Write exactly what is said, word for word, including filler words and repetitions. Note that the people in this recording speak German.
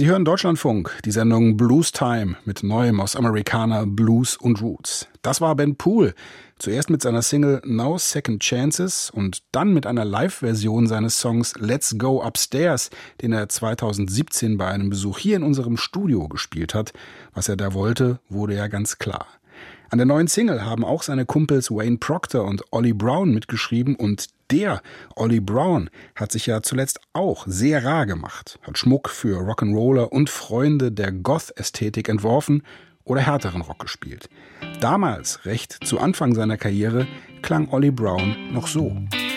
Sie hören Deutschlandfunk, die Sendung Blues Time mit Neuem aus Americana, Blues und Roots. Das war Ben Poole, zuerst mit seiner Single No Second Chances und dann mit einer Live-Version seines Songs Let's Go Upstairs, den er zweitausendsiebzehn bei einem Besuch hier in unserem Studio gespielt hat. Was er da wollte, wurde ja ganz klar. An der neuen Single haben auch seine Kumpels Wayne Proctor und Ollie Brown mitgeschrieben und der Ollie Brown hat sich ja zuletzt auch sehr rar gemacht, hat Schmuck für Rock'n'Roller und Freunde der Goth-Ästhetik entworfen oder härteren Rock gespielt. Damals, recht zu Anfang seiner Karriere, klang Ollie Brown noch so.